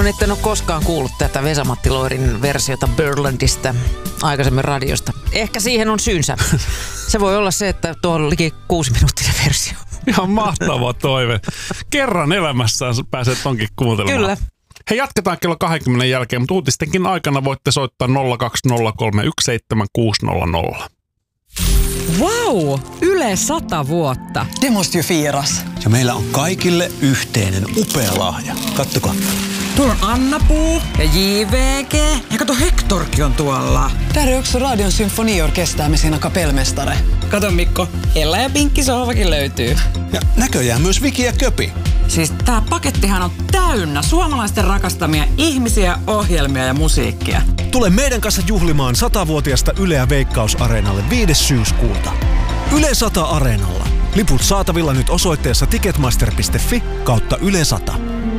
Sanoin, että en ole koskaan kuullut tätä Vesa-Matti Loirin versiota Birdlandista aikaisemmin radiosta. Ehkä siihen on syynsä. Se voi olla se, että tuo on liki 6-minuuttinen versio. Ihan mahtava toive. Kerran elämässään pääset tonkin kuuntelemaan. Kyllä. Hei, jatketaan kello 20 jälkeen, mutta uutistenkin aikana voitte soittaa 020317600. Vau! Yle 100 vuotta. Det måste ju firas. Ja meillä on kaikille yhteinen upea lahja. Kattokaa. Tuolla on Anna-Puu ja JVG. Ja kato, Hektorkin on tuolla. Där är också Radion symfoniorkester med sina kapellmästare. Kato Mikko, Ella ja Pinkki sohvakin löytyy. Ja näköjään myös Viki ja Köpi. Siis tää pakettihan on täynnä suomalaisten rakastamia ihmisiä, ohjelmia ja musiikkia. Tule meidän kanssa juhlimaan 100-vuotiasta Yleä Veikkaus-areenalle 5. syyskuuta. Yle 100 Areenalla. Liput saatavilla nyt osoitteessa ticketmaster.fi/Yle 100.